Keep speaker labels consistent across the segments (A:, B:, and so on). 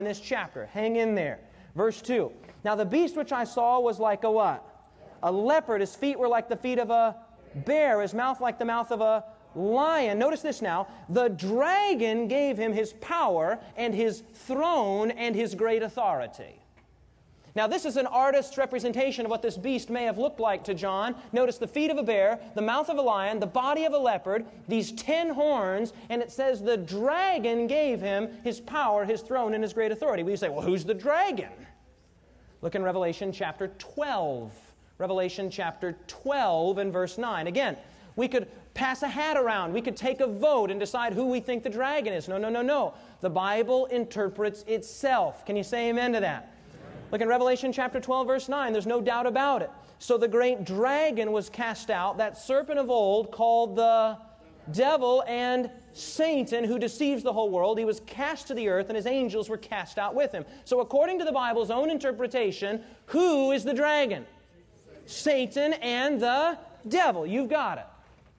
A: in this chapter. Hang in there. Verse 2. Now the beast which I saw was like a what? A leopard. His feet were like the feet of a bear. His mouth like the mouth of a lion. Notice this now. The dragon gave him his power and his throne and his great authority. Now this is an artist's representation of what this beast may have looked like to John. Notice the feet of a bear, the mouth of a lion, the body of a leopard, these 10 horns, and it says the dragon gave him his power, his throne, and his great authority. We say, well, who's the dragon? Look in Revelation chapter 12. Revelation chapter 12 and verse 9. Again, we could pass a hat around. We could take a vote and decide who we think the dragon is. No, no, no, no. The Bible interprets itself. Can you say amen to that? Look in Revelation chapter 12, verse 9. There's no doubt about it. So the great dragon was cast out, that serpent of old called the devil and Satan, who deceives the whole world. He was cast to the earth, and his angels were cast out with him. So according to the Bible's own interpretation, who is the dragon? Satan and the devil. You've got it.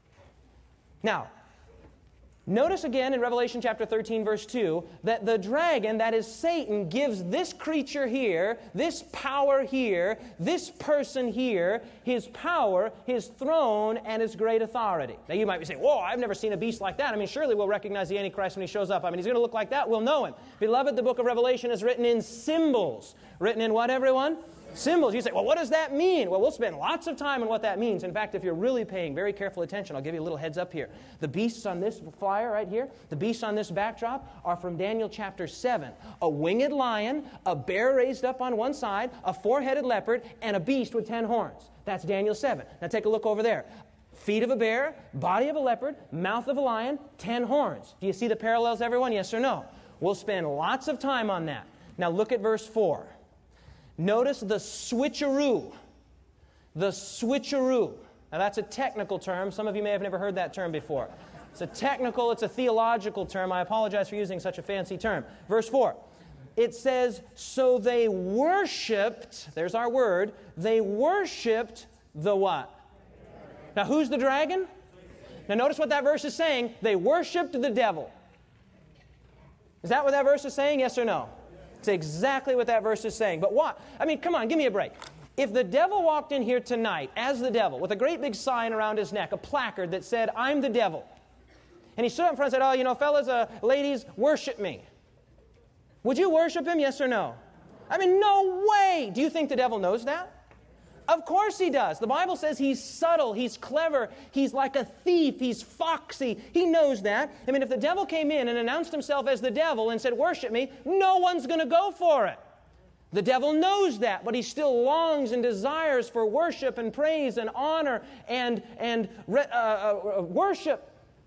A: Now, notice again in Revelation chapter 13, verse 2, that the dragon, that is Satan, gives this creature here, this power here, this person here, his power, his throne, and his great authority. Now you might be saying, whoa, I've never seen a beast like that. I mean, surely we'll recognize the Antichrist when he shows up. I mean, he's going to look like that. We'll know him. Beloved, the book of Revelation is written in symbols. Written in what, everyone? Symbols. You say, well, what does that mean? Well, we'll spend lots of time on what that means. In fact, if you're really paying very careful attention, I'll give you a little heads up here. The beasts on this flyer right here, the beasts on this backdrop are from Daniel chapter 7. A winged lion, a bear raised up on one side, a four-headed leopard, and a beast with 10 horns. That's Daniel 7. Now take a look over there. Feet of a bear, body of a leopard, mouth of a lion, 10 horns. Do you see the parallels, everyone? Yes or no? We'll spend lots of time on that. Now look at verse 4. Notice the switcheroo. The switcheroo. Now that's a technical term. Some of you may have never heard that term before. It's a technical, it's a theological term. I apologize for using such a fancy term. Verse 4. It says, so they worshipped, there's our word, they worshipped the what? Now who's the dragon? Now notice what that verse is saying. They worshipped the devil. Is that what that verse is saying? Yes or no? It's exactly what that verse is saying. But what? I mean, come on, give me a break. If the devil walked in here tonight as the devil with a great big sign around his neck, a placard that said, I'm the devil, and he stood up in front and said, oh, you know, fellas, ladies, worship me. Would you worship him, yes or no? I mean, no way. Do you think the devil knows that? Of course he does. The Bible says he's subtle, he's clever, he's like a thief, he's foxy. He knows that. I mean, if the devil came in and announced himself as the devil and said, worship me, no one's going to go for it. The devil knows that, but he still longs and desires for worship and praise and honor and worship.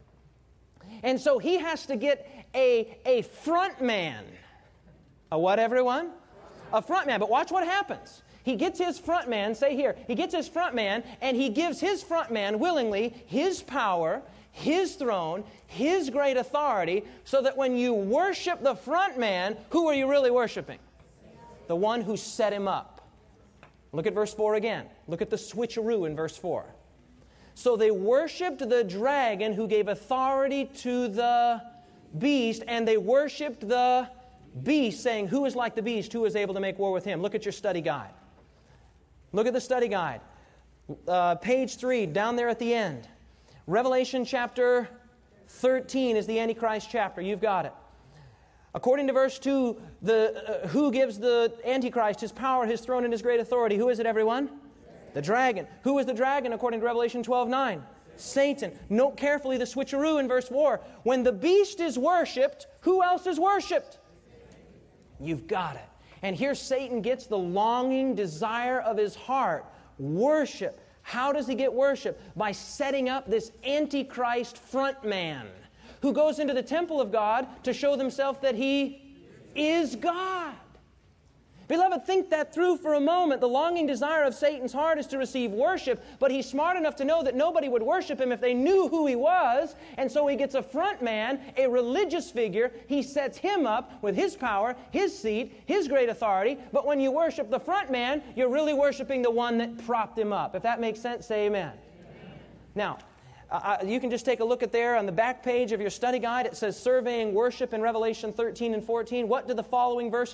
A: And so he has to get a front man. A what, everyone? A front man. But watch what happens. He gets his front man, say here, he gets his front man, and he gives his front man willingly his power, his throne, his great authority, so that when you worship the front man, who are you really worshiping? The one who set him up. Look at verse 4 again. Look at the switcheroo in verse 4. So they worshipped the dragon who gave authority to the beast, and they worshipped the beast, saying, who is like the beast? Who is able to make war with him? Look at your study guide. Look at the study guide. Page 3, down there at the end. Revelation chapter 13 is the Antichrist chapter. You've got it. According to verse 2, who gives the Antichrist his power, his throne, and his great authority? Who is it, everyone? The dragon. Who is the dragon according to Revelation 12:9? Satan. Note carefully the switcheroo in verse 4. When the beast is worshipped, who else is worshipped? You've got it. And here Satan gets the longing desire of his heart. Worship. How does he get worship? By setting up this Antichrist front man who goes into the temple of God to show himself that he is God. Beloved, think that through for a moment. The longing desire of Satan's heart is to receive worship, but he's smart enough to know that nobody would worship him if they knew who he was, and so he gets a front man, a religious figure. He sets him up with his power, his seat, his great authority, but when you worship the front man, you're really worshiping the one that propped him up. If that makes sense, say amen. Now, You can just take a look at there on the back page of your study guide. It says surveying worship in Revelation 13 and 14. What do the following verses